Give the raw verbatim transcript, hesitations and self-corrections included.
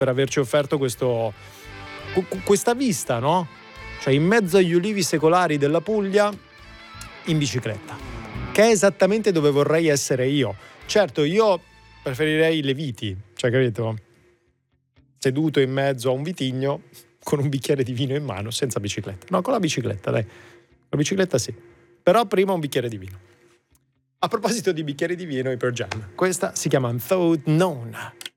per averci offerto questo, questa vista, no? Cioè in mezzo agli ulivi secolari della Puglia in bicicletta, che è esattamente dove vorrei essere io. Certo, io preferirei le viti, cioè, capito? Seduto in mezzo a un vitigno con un bicchiere di vino in mano, senza bicicletta. No, con la bicicletta, dai. Con la bicicletta sì. Però prima un bicchiere di vino. A proposito di bicchieri di vino, i Pearl Jam. Questa si chiama Thought Known.